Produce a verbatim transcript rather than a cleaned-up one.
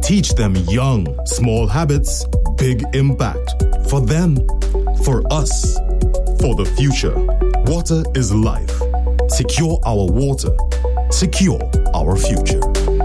Teach them young, small habits, big impact. For them, for us, for the future. Water is life. Secure our water. Secure our future.